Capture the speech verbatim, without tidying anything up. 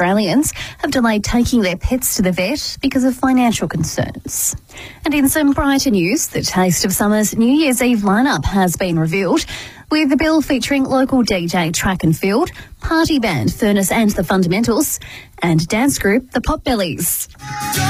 Australians have delayed taking their pets to the vet because of financial concerns. And in some brighter news, the Taste of Summer's New Year's Eve lineup has been revealed, with the bill featuring local D J Track and Field, party band Furnace and the Fundamentals, and dance group The Potbellies.